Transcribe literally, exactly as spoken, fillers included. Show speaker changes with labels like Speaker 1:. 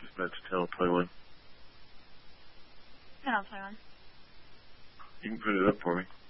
Speaker 1: Dispatch Channel twenty-one.
Speaker 2: Channel twenty-one.
Speaker 1: You can put it up for me.